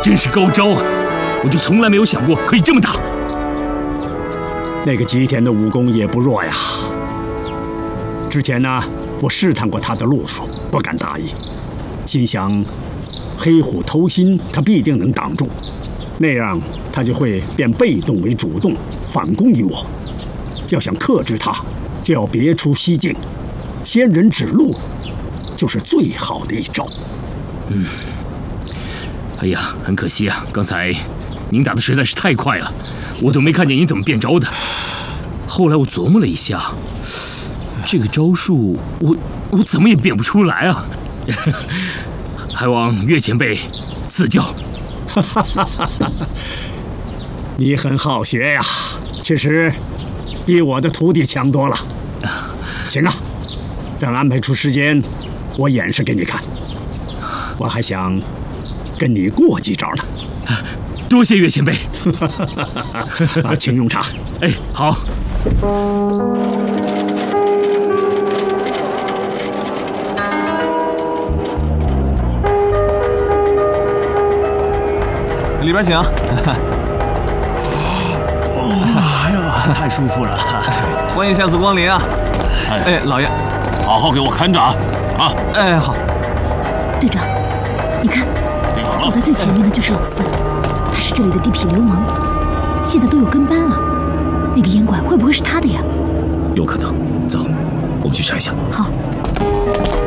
真是高招啊！我就从来没有想过可以这么打。 那个吉田的武功也不弱呀。之前呢，我试探过他的路数，不敢大意，心想黑虎偷心，他必定能挡住，那样他就会变被动为主动，反攻于我。要想克制他，就要别出西径，仙人指路就是最好的一招。 哎呀，很可惜啊，刚才您打的实在是太快了，我都没看见您怎么变招的。后来我琢磨了一下，这个招数我怎么也变不出来啊，还望岳前辈赐教。 你很好学呀，其实比我的徒弟强多了。行啊，等安排出时间，我演示给你看。我还想跟你过几招呢。 多谢岳前辈。 请用茶。 哎，好。 里边请。 哎呀，太舒服了！ 欢迎下次光临啊！哎，老爷， 好好给我看着啊！啊！ 哎，好。 队长，你看，走在最前面的就是老四，他是这里的地痞流氓，现在都有跟班了。那个烟管会不会是他的呀？ 有可能。走，我们去查一下。 好。